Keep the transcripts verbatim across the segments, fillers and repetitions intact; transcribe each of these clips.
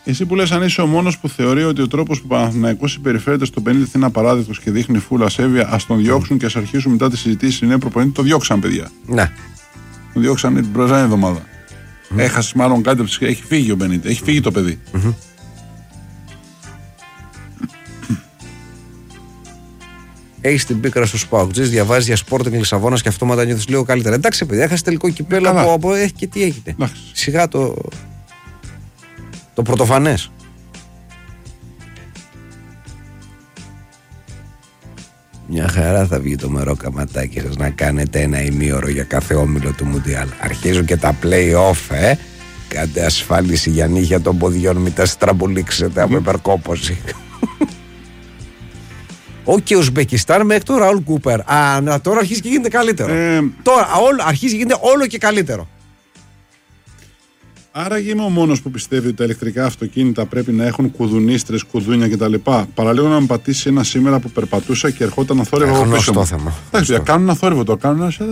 Εσύ που λες, αν είσαι ο μόνος που θεωρεί ότι ο τρόπος που ο Παναθηναϊκός συμπεριφέρεται στον πενήντα είναι απαράδεκτος και δείχνει φούλα ασέβεια, ας τον διώξουν και ας αρχίσουν μετά τη συζητήση στη νέα προπονητή. Το διώξαν, παιδιά. Ναι. Τον διώξαν την προηγούμενη εβδομάδα. Mm. Έχασε μάλλον κάτι από τις... Έχει φύγει ο πενήντα. Έχει φύγει το παιδί. Mm-hmm. Έχει την πίκρα στου Παουτζές, διαβάζει για Sporting Λισαβόνας και αυτόματα νιώθει λίγο καλύτερα. Εντάξει, παιδί, έχασε τελικό κυπέλλο από, από. Ε, και τι έγινε. Εντάξει. Σιγά το. Το πρωτοφανές. Μια χαρά θα βγει το μερό καματάκι σας να κάνετε ένα ημίωρο για κάθε όμιλο του Μουντιάλ. Αρχίζουν και τα play-off, ε. Κάντε ασφάλιση για νύχια των ποδιών, μην τα στραμπουλήξετε από υπερκόπωση. Ο και Ουσμπεκιστάν μέχρι το Ραούλ Κούπερ. Α, τώρα αρχίζει και γίνεται καλύτερο. Ε, τώρα όλο, αρχίζει και γίνεται όλο και καλύτερο. Άρα είμαι ο μόνος που πιστεύει ότι τα ηλεκτρικά αυτοκίνητα πρέπει να έχουν κουδουνίστρες, κουδούνια κτλ. Παραλίγο να με πατήσει ένα σήμερα που περπατούσα και ερχόταν να θόρυβο από πίσω μου. θέμα. Εντάξει, κάνουν ένα θόρυβο, το κάνουν ένα...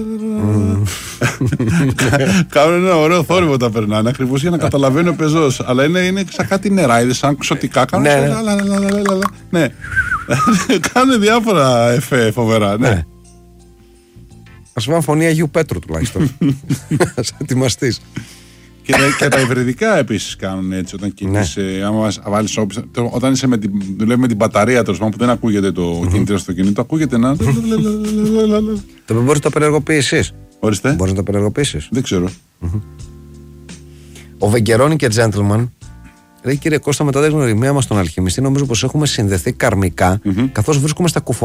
κάνουν ένα ωραίο θόρυβο τα περνάνε, ακριβώς για να καταλαβαίνει ο πεζός. Αλλά είναι, είναι σαν κάτι νεράιδες, σαν ξωτικά. Κάνουν... ναι. Κάνουν διάφορα εφέ φοβερά, ναι. Ας βάλω φωνή Αγίου Πέτρου τουλάχιστον. Ας ετοιμαστείς. Και, και τα υβριδικά επίσης κάνουν έτσι όταν κινείσαι. Ναι. Άμα βάλεις, όταν είσαι με την, δουλεύει με την μπαταρία τέλος πάντων που δεν ακούγεται το mm-hmm. κινητήρα στο κινητό, ακούγεται να. Το μπορείς να το απενεργοποιήσεις. Ορίστε. Μπορείς να το απενεργοποιήσεις. Δεν ξέρω. Mm-hmm. Ο Βεγγερόνι και Gentleman λέει, κύριε Κώστα, μετά την γνωριμία μας στον αλχημιστή, νομίζω πως έχουμε συνδεθεί καρμικά mm-hmm. καθώς βρίσκουμε στα κουφό.